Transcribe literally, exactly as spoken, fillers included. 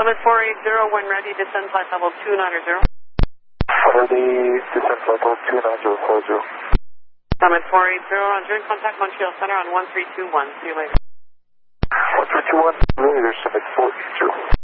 Summit four eight zero, when ready, descend flight level two nine zero. Ready, descent flight level two nine zero four zero. Summit four eight zero, Roger, contact Montreal Center on one three two one. See you later. one three two one, later, Summit four eight zero.